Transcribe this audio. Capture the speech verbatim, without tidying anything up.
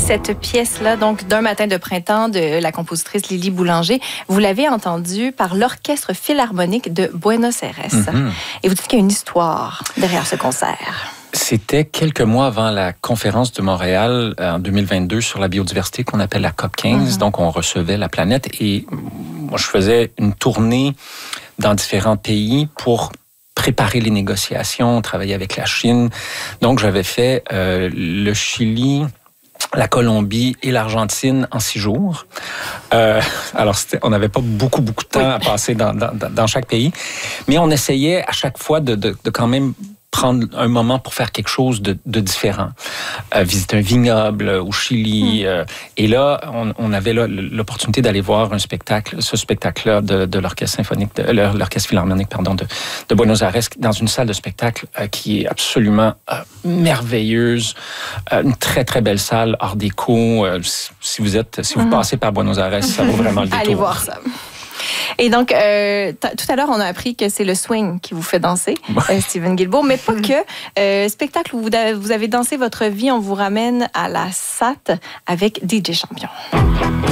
Cette pièce-là, donc d'un matin de printemps de la compositrice Lily Boulanger, vous l'avez entendue par l'Orchestre Philharmonique de Buenos Aires. Mm-hmm. Et vous dites qu'il y a une histoire derrière ce concert. C'était quelques mois avant la conférence de Montréal en deux mille vingt-deux sur la biodiversité qu'on appelle la C O P quinze. Mm-hmm. Donc, on recevait la planète et moi, je faisais une tournée dans différents pays pour préparer les négociations, travailler avec la Chine. Donc, j'avais fait euh, le Chili, la Colombie et l'Argentine en six jours. Euh, alors, on n'avait pas beaucoup, beaucoup de temps oui. à passer dans, dans, dans chaque pays, mais on essayait à chaque fois de, de, de quand même prendre un moment pour faire quelque chose de, de différent. Euh, visiter un vignoble au Chili. Mm. Euh, et là, on, on avait là, l'opportunité d'aller voir un spectacle, ce spectacle-là de, de l'Orchestre symphonique, de, l'Orchestre Philharmonique, pardon, de, de Buenos Aires, dans une salle de spectacle euh, qui est absolument euh, merveilleuse. Euh, une très, très belle salle, art déco. Euh, si vous êtes, si vous mm. passez par Buenos Aires, ça vaut vraiment le détour. Allez voir ça. Et donc, euh, tout à l'heure, on a appris que c'est le swing qui vous fait danser, euh, Steven Guilbeault, mais pas que. Euh, spectacle où vous, vous avez dansé votre vie, on vous ramène à la S A T avec D J Champion.